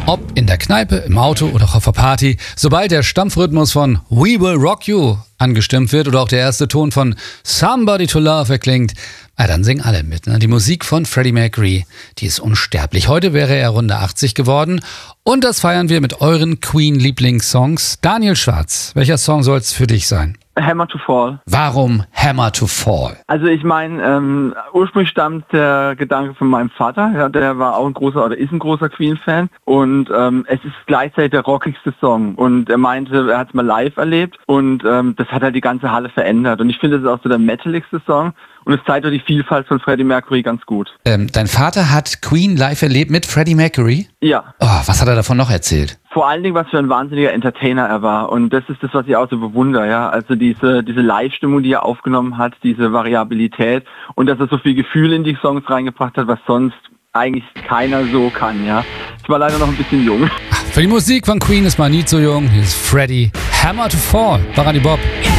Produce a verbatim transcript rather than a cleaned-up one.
Ob in der Kneipe, im Auto oder auch auf der Party, sobald der Stampfrhythmus von We Will Rock You angestimmt wird oder auch der erste Ton von Somebody to Love erklingt, ja, dann singen alle mit. Ne? Die Musik von Freddie Mercury, die ist unsterblich. Heute wäre er Runde achtzig geworden und das feiern wir mit euren Queen-Lieblingssongs. Daniel Schwarz, welcher Song soll es für dich sein? Hammer to Fall. Warum Hammer to Fall? Also ich meine, ähm, ursprünglich stammt der Gedanke von meinem Vater. Ja, der war auch ein großer oder ist ein großer Queen-Fan und ähm, es ist gleichzeitig der rockigste Song. Und er meinte, er hat es mal live erlebt und ähm, das hat halt die ganze Halle verändert. Und ich finde, das ist auch so der metaligste Song. Und es zeigt auch die Vielfalt von Freddie Mercury ganz gut. Ähm, dein Vater hat Queen live erlebt mit Freddie Mercury? Ja. Oh, was hat er davon noch erzählt? Vor allen Dingen, was für ein wahnsinniger Entertainer er war. Und das ist das, was ich auch so bewundere. Ja? Also diese, diese Live-Stimmung, die er aufgenommen hat, diese Variabilität und dass er so viel Gefühl in die Songs reingebracht hat, was sonst eigentlich keiner so kann. Ja? Ich war leider noch ein bisschen jung. Für die Musik von Queen ist man nie zu jung. Hier ist Freddie. Hammer to Fall. Barani Bob.